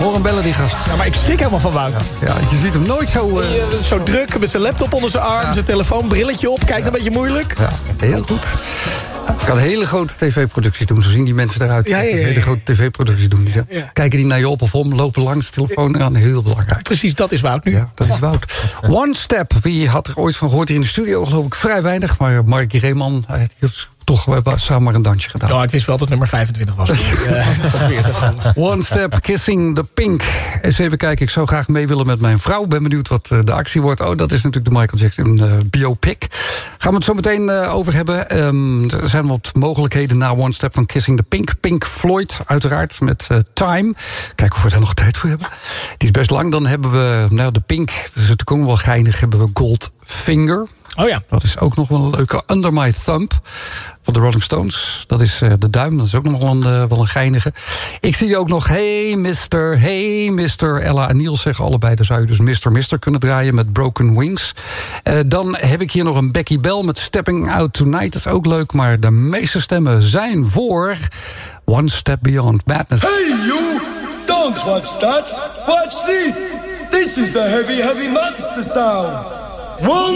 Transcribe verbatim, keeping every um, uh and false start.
hoor hem bellen, die gast. Ja, maar ik schrik helemaal van Wouter. Ja, je ziet hem nooit zo... Uh... Die, uh, zo druk, met zijn laptop onder zijn arm, ja. zijn telefoon, brilletje op. Kijkt ja. een beetje moeilijk. Ja, heel goed. Ik kan hele grote tv-producties doen. Zo zien die mensen eruit. Ja, ja, ja, ja. Hele grote tv-producties doen. Die ja. Ja. Kijken die naar je op of om, lopen langs, telefoon aan. Heel belangrijk. Precies, dat is Wout nu. Ja, dat is Wout. One Step, wie had er ooit van gehoord hier in de studio? Geloof ik vrij weinig. Maar Mark Reeman heeft toch samen maar een dansje gedaan. Ja, ik wist wel dat het nummer vijfentwintig was. One Step, Kissing the Pink. Eens even kijken, ik zou graag mee willen met mijn vrouw. Ben benieuwd wat de actie wordt. Oh, dat is natuurlijk de Michael Jackson uh, biopic. Gaan we het zo meteen uh, over hebben. Um, er zijn wat mogelijkheden na One Step van Kissing the Pink. Pink Floyd, uiteraard, met uh, Time. Kijken of we daar nog tijd voor hebben. Die is best lang. Dan hebben we nou, de Pink, dat is natuurlijk ook wel geinig, hebben we Goldfinger. Oh ja. Dat is ook nog wel een leuke. Under My Thumb van de Rolling Stones. Dat is uh, de duim. Dat is ook nog wel een, uh, wel een geinige. Ik zie ook nog Hey mister, Hey mister. Ella en Niels zeggen allebei. Daar zou je dus mister mister kunnen draaien met Broken Wings. Uh, dan heb ik hier nog een Becky Bell met Stepping Out Tonight. Dat is ook leuk. Maar de meeste stemmen zijn voor One Step Beyond Madness. Hey you! Don't watch that! Watch this! This is the heavy, heavy monster sound! One